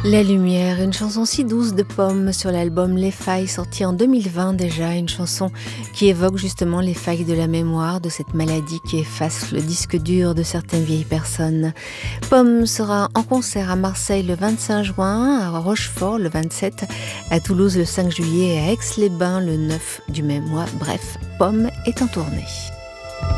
La lumière, une chanson si douce de Pomme sur l'album Les Failles, sorti en 2020 déjà, une chanson qui évoque justement les failles de la mémoire, de cette maladie qui efface le disque dur de certaines vieilles personnes. Pomme sera en concert à Marseille le 25 juin, à Rochefort le 27, à Toulouse le 5 juillet et à Aix-les-Bains le 9 du même mois. Bref, Pomme est en tournée.